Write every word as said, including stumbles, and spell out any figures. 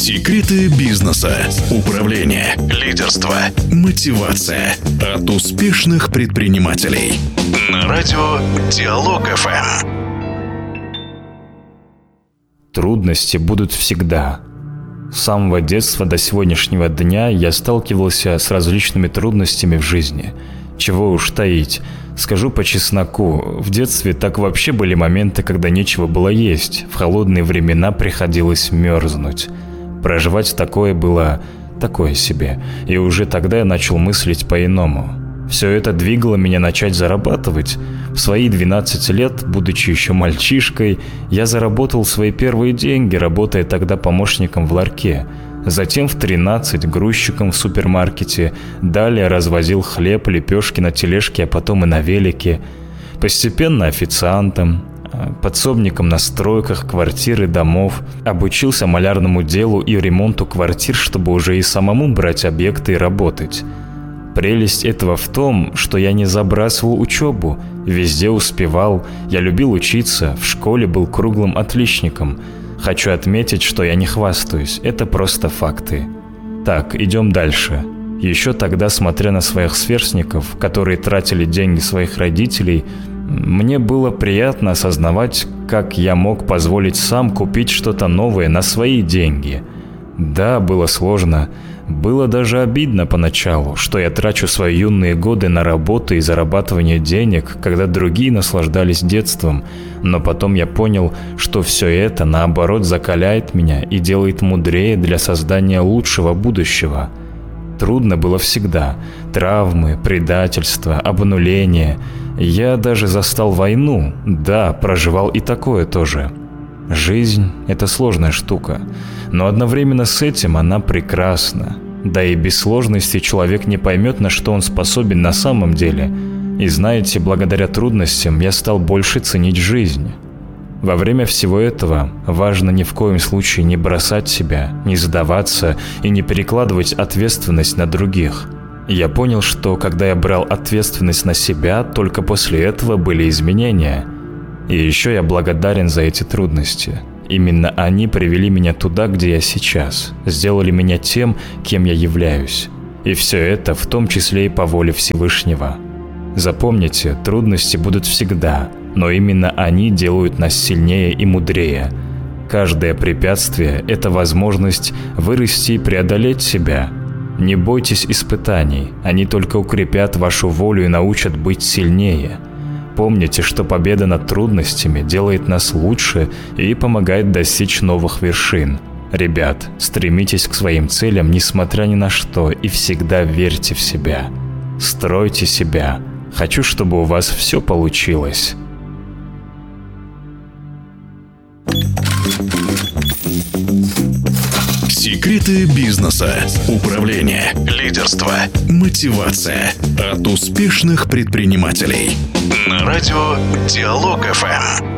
Секреты бизнеса, управления, лидерства, мотивация от успешных предпринимателей. На радио Диалог эф эм. Трудности будут всегда. С самого детства до сегодняшнего дня я сталкивался с различными трудностями в жизни. Чего уж таить. Скажу по чесноку, в детстве так вообще были моменты, когда нечего было есть. В холодные времена приходилось мерзнуть. Проживать такое было такое себе. И уже тогда я начал мыслить по-иному. Все это двигало меня начать зарабатывать. В свои двенадцать лет, будучи еще мальчишкой, я заработал свои первые деньги, работая тогда помощником в ларьке. Затем в тринадцать грузчиком в супермаркете, далее развозил хлеб, лепешки на тележке, а потом и на велике. Постепенно официантом, подсобником на стройках, квартир и домов. Обучился малярному делу и ремонту квартир, чтобы уже и самому брать объекты и работать. Прелесть этого в том, что я не забрасывал учебу, везде успевал, я любил учиться, в школе был круглым отличником. Хочу отметить, что я не хвастаюсь, это просто факты. Так, идем дальше. Еще тогда, смотря на своих сверстников, которые тратили деньги своих родителей, мне было приятно осознавать, как я мог позволить сам купить что-то новое на свои деньги. Да, было сложно. Было даже обидно поначалу, что я трачу свои юные годы на работу и зарабатывание денег, когда другие наслаждались детством. Но потом я понял, что все это, наоборот, закаляет меня и делает мудрее для создания лучшего будущего. Трудно было всегда. Травмы, предательство, обнуление. Я даже застал войну. Да, проживал и такое тоже. Жизнь – это сложная штука, но одновременно с этим она прекрасна. Да и без сложностей человек не поймет, на что он способен на самом деле. И знаете, благодаря трудностям я стал больше ценить жизнь. Во время всего этого важно ни в коем случае не бросать себя, не сдаваться и не перекладывать ответственность на других. Я понял, что когда я брал ответственность на себя, только после этого были изменения. И еще я благодарен за эти трудности. Именно они привели меня туда, где я сейчас, сделали меня тем, кем я являюсь. И все это в том числе и по воле Всевышнего. Запомните, трудности будут всегда, но именно они делают нас сильнее и мудрее. Каждое препятствие – это возможность вырасти и преодолеть себя. Не бойтесь испытаний, они только укрепят вашу волю и научат быть сильнее. Помните, что победа над трудностями делает нас лучше и помогает достичь новых вершин. Ребят, стремитесь к своим целям, несмотря ни на что, и всегда верьте в себя. Стройте себя. Хочу, чтобы у вас все получилось. Секреты бизнеса, управления, лидерства, мотивация от успешных предпринимателей. На радио Диалог эф эм.